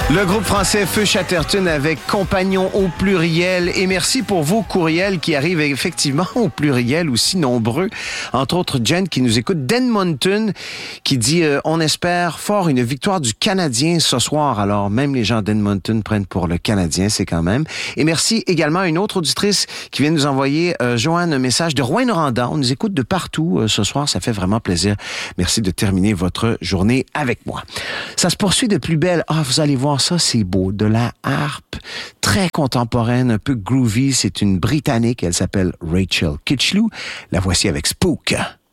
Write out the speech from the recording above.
Le groupe français Feu Chatterton avec Compagnons au pluriel. Et merci pour vos courriels qui arrivent effectivement au pluriel, aussi nombreux. Entre autres, Jen qui nous écoute d'Edmonton qui dit on espère fort une victoire du Canadien ce soir. Alors, même les gens d'Edmonton prennent pour le Canadien, c'est quand même. Et merci également à une autre auditrice qui vient nous envoyer, Joanne, un message de Rouyn-Noranda. On nous écoute de partout ce soir. Ça fait vraiment plaisir. Merci de terminer votre journée avec moi. Ça se poursuit de plus belle. Ah, vous allez voir ça, c'est beau. De la harpe très contemporaine, un peu groovy. C'est une Britannique. Elle s'appelle Rachel Kitchlew. La voici avec Spook.